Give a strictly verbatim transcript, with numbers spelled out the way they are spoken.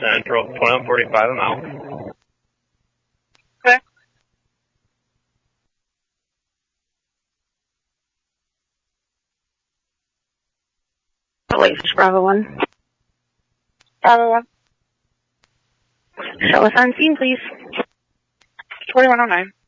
Central, twenty-one forty-five, I'm out. Okay. Oasis Bravo one. Bravo one. Show us on scene, please. twenty-one oh nine.